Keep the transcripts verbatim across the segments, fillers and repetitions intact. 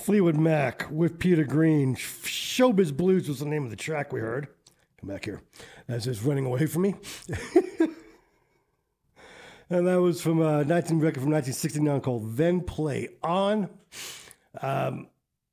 Fleetwood Mac with Peter Green. Showbiz Blues was the name of the track we heard. Come back here. That's just running away from me. And that was from a nineteen record from nineteen sixty-nine called Then Play On. Um,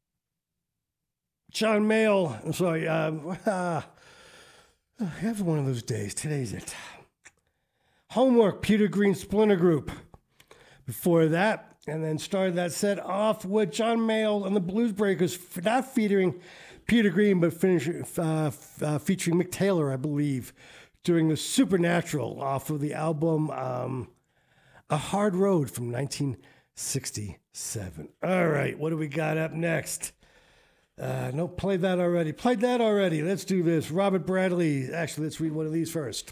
John Mayall, I'm sorry, um, uh, I have one of those days. Today's it. Homework, Peter Green Splinter Group. Before that, and then started that set off with John Mayall and the Blues Breakers, not featuring Peter Green, but finish, uh, uh, featuring Mick Taylor, I believe, doing the Supernatural off of the album um, A Hard Road from nineteen sixty-seven. All right, what do we got up next? Uh, no, played that already. Played that already. Let's do this. Robert Bradley. Actually, let's read one of these first.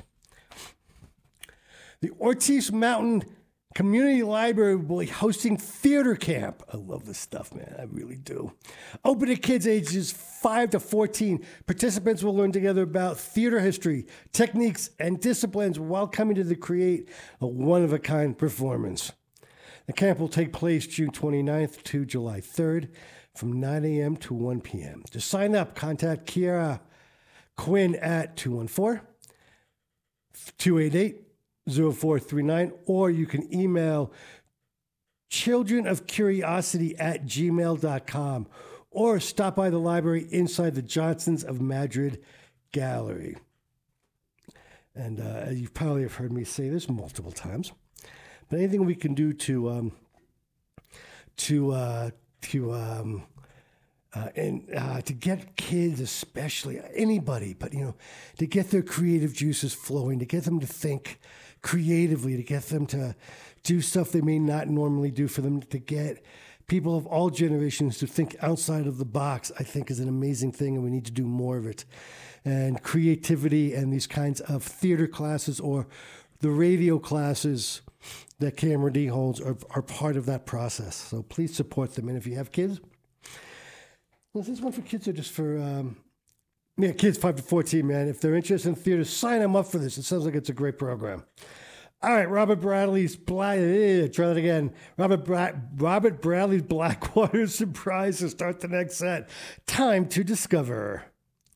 The Ortiz Mountain Community Library will be hosting theater camp. I love this stuff, man. I really do. Open to kids ages five to fourteen. Participants will learn together about theater history, techniques, and disciplines while coming to the create a one-of-a-kind performance. The camp will take place June twenty-ninth to July third from nine a.m. to one p.m. To sign up, contact Kiara Quinn at two one four, two eight eight, zero four three nine, or you can email childrenofcuriosity at gmail dot com or stop by the library inside the Johnsons of Madrid Gallery. And uh, you probably have heard me say this multiple times, but anything we can do to um, to uh, to um, uh, and uh, to get kids, especially anybody, but you know, to get their creative juices flowing, to get them to think creatively, to get them to do stuff they may not normally do, for them to get people of all generations to think outside of the box, I think is an amazing thing, and we need to do more of it. And creativity and these kinds of theater classes or the radio classes that Cameron D holds are, are part of that process. So please support them. And if you have kids, well, is this one for kids or just for... Um, Yeah, kids five to fourteen, man. If they're interested in theater, sign them up for this. It sounds like it's a great program. All right, Robert Bradley's Black... Eh, try that again. Robert, Bra- Robert Bradley's Blackwater Surprise to start the next set. Time to discover.